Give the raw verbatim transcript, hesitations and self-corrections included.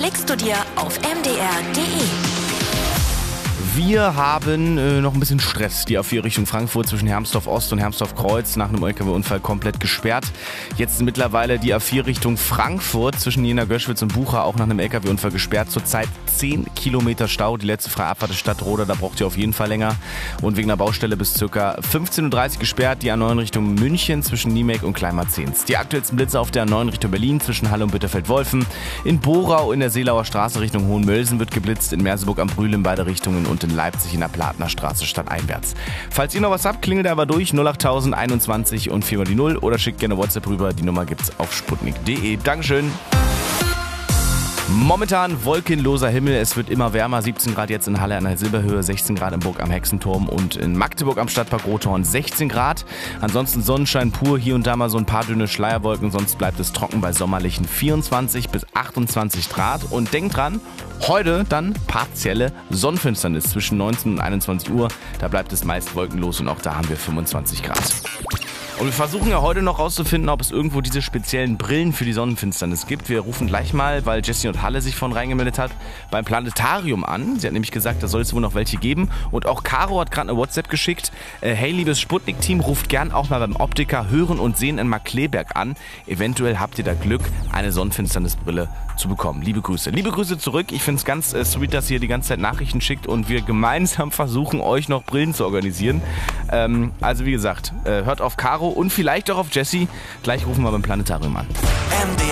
klickst du dir auf m d r punkt d e. Wir haben äh, noch ein bisschen Stress. Die A vier Richtung Frankfurt zwischen Hermsdorf Ost und Hermsdorf Kreuz nach einem L K W-Unfall komplett gesperrt. Jetzt ist mittlerweile die A vier Richtung Frankfurt zwischen Jena, Göschwitz und Bucha auch nach einem L K W-Unfall gesperrt. Zurzeit zehn Kilometer Stau. Die letzte freie Abfahrt ist Stadtroda, da braucht ihr auf jeden Fall länger. Und wegen der Baustelle bis ca. fünfzehn Uhr dreißig gesperrt. Die A neun Richtung München zwischen Niemek und Kleinmarzens. Die aktuellsten Blitze auf der A neun Richtung Berlin zwischen Halle und Bitterfeld-Wolfen. In Borau in der Seelauer Straße Richtung Hohenmölsen wird geblitzt. In Merseburg am Brühl in beide Richtungen und in Leipzig in der Platner Straße stadteinwärts. Falls ihr noch was habt, klingelt aber durch null acht tausend einundzwanzig und viermal die null oder schickt gerne WhatsApp rüber. Die Nummer gibt's auf sputnik punkt d e. Dankeschön. Momentan wolkenloser Himmel, es wird immer wärmer, siebzehn Grad jetzt in Halle an der Silberhöhe, sechzehn Grad in Burg am Hexenturm und in Magdeburg am Stadtpark Rothorn sechzehn Grad. Ansonsten Sonnenschein pur, hier und da mal so ein paar dünne Schleierwolken, sonst bleibt es trocken bei sommerlichen vierundzwanzig bis achtundzwanzig Grad. Und denkt dran, heute dann partielle Sonnenfinsternis zwischen neunzehn und einundzwanzig Uhr, da bleibt es meist wolkenlos und auch da haben wir fünfundzwanzig Grad. Und wir versuchen ja heute noch rauszufinden, ob es irgendwo diese speziellen Brillen für die Sonnenfinsternis gibt. Wir rufen gleich mal, weil Jessie und Halle sich von reingemeldet hat, beim Planetarium an. Sie hat nämlich gesagt, da soll es wohl noch welche geben. Und auch Caro hat gerade eine WhatsApp geschickt. Äh, hey, liebes Sputnik-Team, ruft gern auch mal beim Optiker Hören und Sehen in Markkleeberg an. Eventuell habt ihr da Glück, eine Sonnenfinsternisbrille zu bekommen. Liebe Grüße. Liebe Grüße zurück. Ich finde es ganz äh, sweet, dass ihr die ganze Zeit Nachrichten schickt und wir gemeinsam versuchen, euch noch Brillen zu organisieren. Ähm, also wie gesagt, äh, hört auf Caro und vielleicht auch auf Jessie. Gleich rufen wir beim Planetarium an.